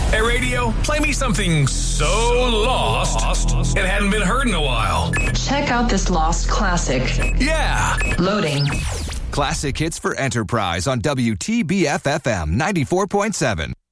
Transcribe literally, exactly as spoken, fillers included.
Hey, radio, play me something so lost it hadn't been heard in a while. Check out this lost classic. Yeah. Loading. Classic hits for Enterprise on W T B F F M ninety-four point seven.